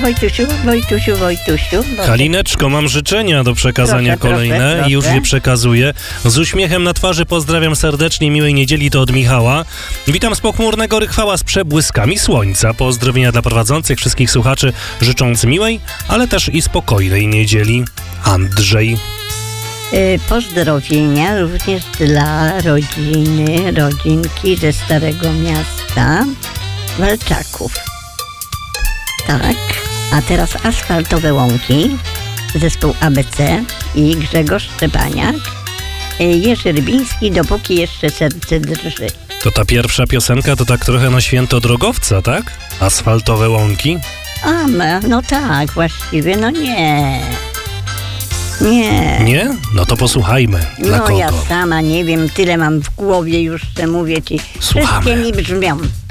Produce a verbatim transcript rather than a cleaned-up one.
Wojtusiu, Wojtusiu, Wojtusiu. Bo... Halineczko, mam życzenia do przekazania proszę, kolejne proszę, proszę. i już je przekazuję. Z uśmiechem na twarzy pozdrawiam serdecznie, miłej niedzieli, to od Michała. Witam z pochmurnego Rychwała z przebłyskami słońca. Pozdrowienia dla prowadzących, wszystkich słuchaczy życząc miłej, ale też i spokojnej niedzieli. Andrzej. Pozdrowienia również dla rodziny, rodzinki ze Starego Miasta, Walczaków. Tak, a teraz Asfaltowe Łąki, zespół A B C i Grzegorz Szczepaniak. Jerzy Rybiński, Dopóki jeszcze serce drży. To ta pierwsza piosenka to tak trochę na święto drogowca, tak? Asfaltowe Łąki? A, no tak, właściwie, no nie. Nie. Nie? No to posłuchajmy. Dla No kogo? ja sama nie wiem, tyle mam w głowie już, że mówię ci. Słuchamy. Wszystkie mi brzmią.